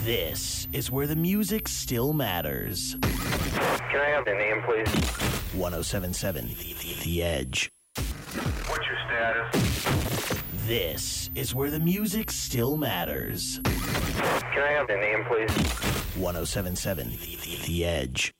This is where the music still matters. Can I have the name, please? 1077 The Edge. What's your status? This is where the music still matters. Can I have the name, please? 1077 The Edge.